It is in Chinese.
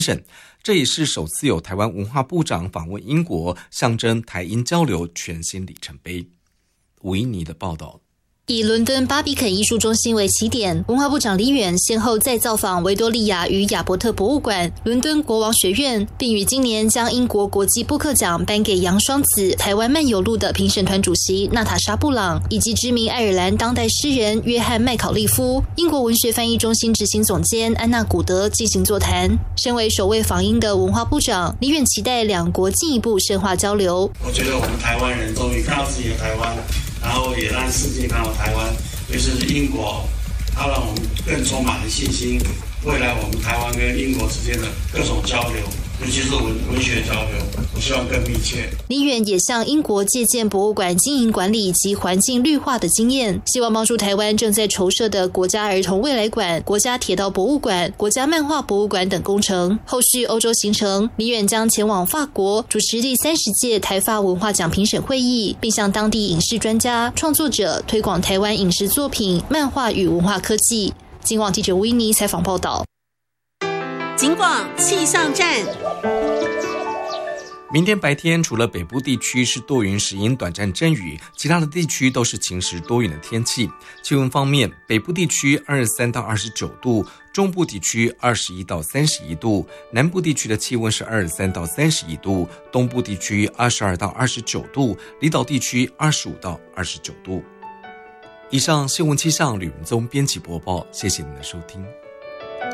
这也是首次有台湾文化部长访问英国，象征台英交流全新里程碑。吴依妮的报道。 以伦敦巴比肯艺术中心为起点，文化部长李远先后再造访维多利亚与亚伯特博物馆、伦敦国王学院，并于今年将英国国际布克奖颁给杨双子、台湾漫游录的评审团主席娜塔莎布朗，以及知名爱尔兰当代诗人约翰麦考利夫、英国文学翻译中心执行总监安娜古德进行座谈。身为首位访英的文化部长，李远期待两国进一步深化交流。 我觉得我们台湾人终于看到自己的台湾，然后也让世界看到台湾，尤其是英国，它让我们更充满了信心。未来我们台湾跟英国之间的各种交流，尤其是文学交流，我希望更密切。 李远也向英国借鉴博物馆经营管理及环境绿化的经验，希望帮助台湾正在筹设的国家儿童未来馆、国家铁道博物馆、国家漫画博物馆等工程。后续欧洲行程，李远将前往法国主持第30届台法文化奖评审会议，并向当地影视专家、创作者推广台湾影视作品、漫画与文化科技。警广记者吴依妮采访报道。 警广气象站。 明天白天除了北部地区是多云时阴短暂阵雨，其他的地区都是晴时多云的天气。气温方面，北部地区23到29度，中部地区21到31度，南部地区的气温是23到31度，东部地区22到29度，离岛地区25到29度。以上新闻气象吕文宗编辑播报，谢谢您的收听。